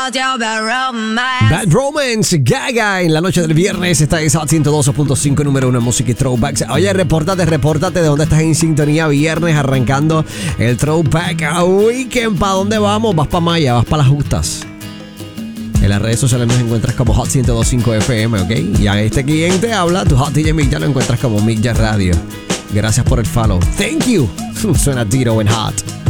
Bad Romance, Gaga, en la noche del viernes. Esta es Hot 102.5, número 1 en música y throwbacks. Oye, repórtate de dónde estás en sintonía. Viernes, arrancando el throwback a weekend. ¿Para dónde vamos? Vas para Maya, vas para las justas. En las redes sociales nos encuentras como Hot 102.5 FM, ¿ok? Y a este cliente habla, tu Hot DJ Mick ya lo encuentras como Mick Ya Radio. Gracias por el follow. Thank you. Suena Tiro en Hot.